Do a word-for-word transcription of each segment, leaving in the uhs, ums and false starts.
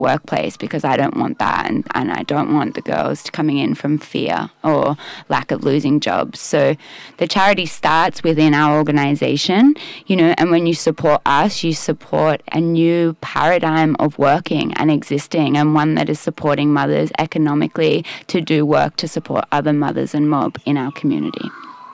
workplace, because I don't want that, and, and I don't want the girls coming in from fear or lack of losing jobs. So the charity starts within our organisation, you know, and when you support us, you support a new paradigm of working and existing, and one that is supporting mothers economically to do work to support other mothers and mob in our community.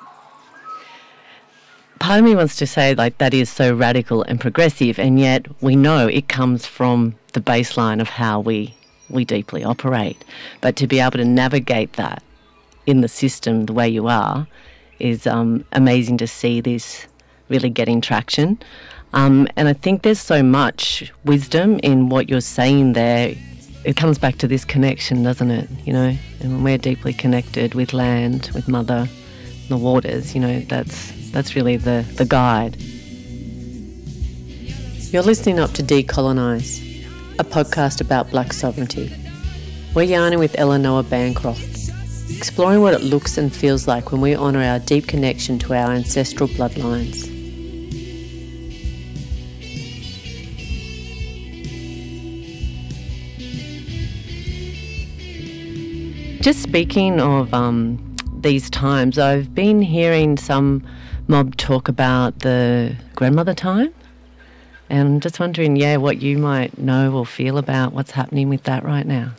Part of me wants to say, like, that is so radical and progressive, and yet we know it comes from the baseline of how we we deeply operate. But to be able to navigate that in the system the way you are is um, amazing to see this really getting traction. Um, and I think there's so much wisdom in what you're saying there. It comes back to this connection, doesn't it? You know, and when we're deeply connected with land, with Mother, the waters, you know, that's that's really the, the guide. You're listening up to Decolonise, a podcast about black sovereignty. We're yarning with Eleanor Bancroft, exploring what it looks and feels like when we honour our deep connection to our ancestral bloodlines. Just speaking of um, these times, I've been hearing some mob talk about the grandmother time, and I'm just wondering, yeah, what you might know or feel about what's happening with that right now.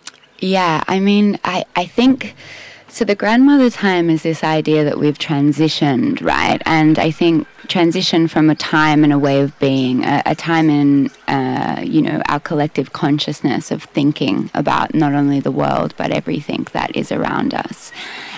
Yeah, I mean, I, I think, so the grandmother time is this idea that we've transitioned, right? And I think transition from a time and a way of being, a, a time in, uh, you know, our collective consciousness of thinking about not only the world, but everything that is around us.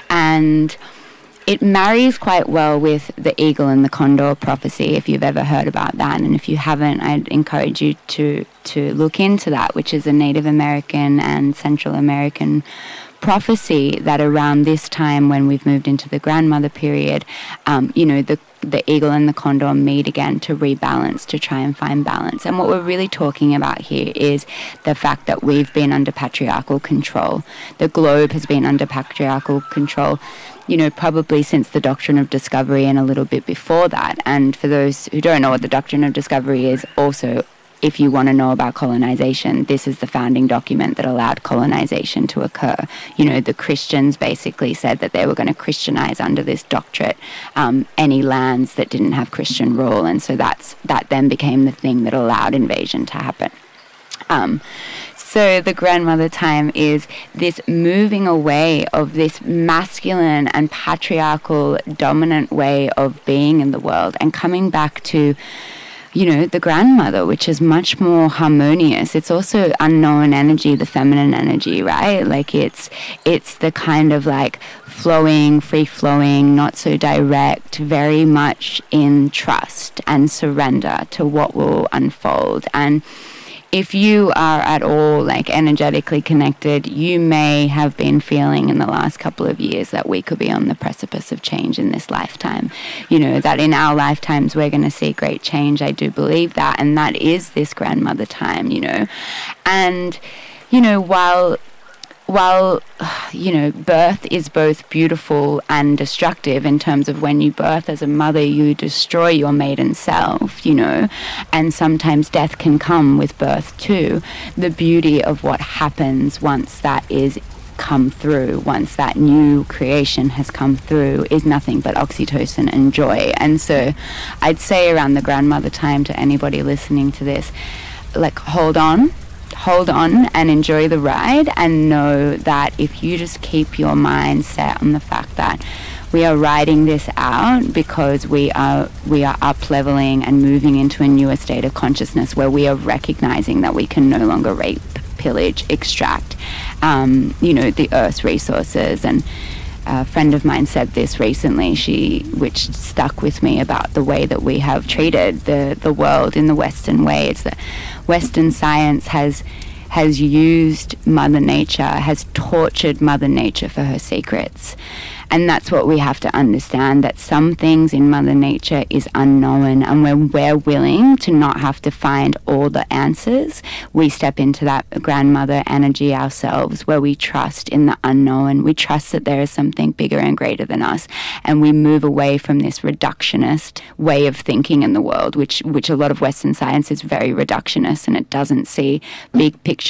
And it marries quite well with the eagle and the condor prophecy, if you've ever heard about that. And if you haven't, I'd encourage you to, to look into that, which is a Native American and Central American prophecy that around this time, when we've moved into the grandmother period, um, you know, the the eagle and the condor meet again to rebalance, to try and find balance. And what we're really talking about here is the fact that we've been under patriarchal control. The globe has been under patriarchal control, you know, probably since the Doctrine of Discovery and a little bit before that. And for those who don't know what the Doctrine of Discovery is, also, if you want to know about colonization, this is the founding document that allowed colonization to occur. You know, the Christians basically said that they were going to Christianize under this doctrine um, any lands that didn't have Christian rule, and so that's that then became the thing that allowed invasion to happen. Um, so the grandmother time is this moving away of this masculine and patriarchal dominant way of being in the world and coming back to, you know, the grandmother, which is much more harmonious. It's also unknown energy, the feminine energy, right? Like it's it's the kind of like flowing, free-flowing, not so direct, very much in trust and surrender to what will unfold. And if you are at all like energetically connected, you may have been feeling in the last couple of years that we could be on the precipice of change in this lifetime. You know, that in our lifetimes we're going to see great change. I do believe that. And that is this grandmother time, you know. And, you know, while... While, you know, birth is both beautiful and destructive in terms of when you birth as a mother, you destroy your maiden self, you know, and sometimes death can come with birth too. The beauty of what happens once that is come through, once that new creation has come through, is nothing but oxytocin and joy. And so I'd say around the grandmother time to anybody listening to this, like, hold on. Hold on and enjoy the ride, and know that if you just keep your mind set on the fact that we are riding this out because we are we are up leveling and moving into a newer state of consciousness where we are recognizing that we can no longer rape, pillage, extract, um, you know, the earth's resources. And a friend of mine said this recently, she, which stuck with me, about the way that we have treated the, the world in the Western way. It's that Western science has has used Mother Nature, has tortured Mother Nature for her secrets. And that's what we have to understand, that some things in Mother Nature is unknown, and when we're willing to not have to find all the answers, we step into that grandmother energy ourselves, where we trust in the unknown. We trust that there is something bigger and greater than us, and we move away from this reductionist way of thinking in the world, which which a lot of Western science is very reductionist, and it doesn't see big picture